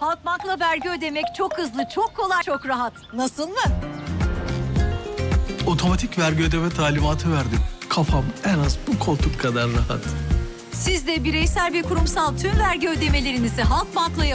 Halkbank'la vergi ödemek çok hızlı, çok kolay, çok rahat. Nasıl mı? Otomatik vergi ödeme talimatı verdim. Kafam en az bu koltuk kadar rahat. Siz de bireysel ve kurumsal tüm vergi ödemelerinizi Halkbank'la